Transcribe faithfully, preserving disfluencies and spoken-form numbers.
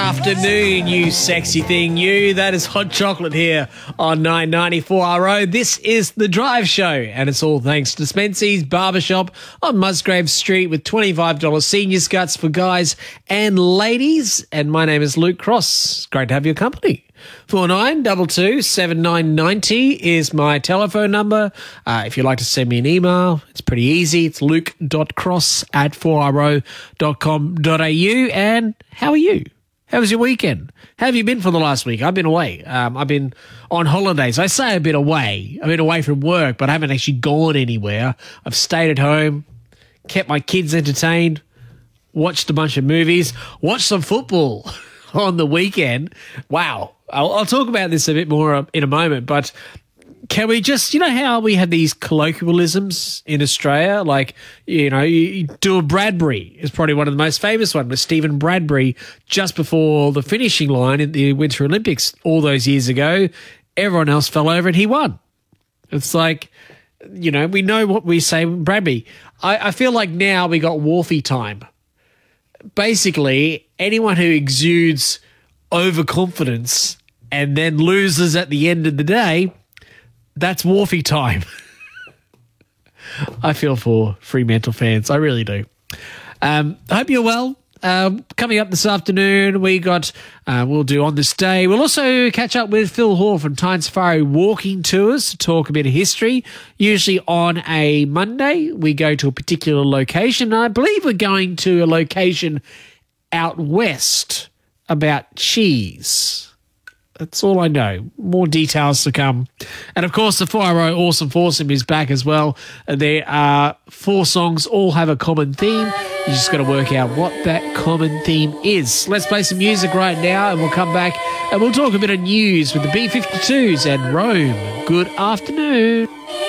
afternoon, you sexy thing, you. That is Hot Chocolate here on nine ninety-four R O. This is The Drive Show, and it's all thanks to Spency's Barbershop on Musgrave Street with twenty-five dollars senior cuts for guys and ladies. And my name is Luke Cross. Great to have your company. four nine two two, seven nine nine zero is my telephone number. Uh, if you'd like to send me an email, it's pretty easy. It's luke.cross at four r o dot com dot a u. And how are you? How was your weekend? How have you been for the last week? I've been away. Um, I've been on holidays. I say I've been away. I've been away from work, but I haven't actually gone anywhere. I've stayed at home, kept my kids entertained, watched a bunch of movies, watched some football on the weekend. Wow. I'll, I'll talk about this a bit more in a moment, but can we just, you know how we have these colloquialisms in Australia? Like, you know, you, you do a Bradbury is probably one of the most famous ones with Stephen Bradbury just before the finishing line in the Winter Olympics all those years ago. Everyone else fell over and he won. It's like, you know, we know what we say Bradbury. I, I feel like now we got Wharfie time. Basically, anyone who exudes overconfidence and then loses at the end of the day, that's Wharfie time. I feel for Fremantle fans. I really do. Um, I hope you're well. Um, coming up this afternoon, we got, uh, we'll do On This Day. We'll also catch up with Phil Hall from Tyne Safari Walking Tours to talk a bit of history. Usually on a Monday, we go to a particular location. I believe we're going to a location out west about cheese. That's all I know. More details to come. And, of course, the four R O Awesome Foursome is back as well. There are four songs, all have a common theme. You just got to work out what that common theme is. Let's play some music right now, and we'll come back and we'll talk a bit of news with the B fifty-twos and Rome. Good afternoon.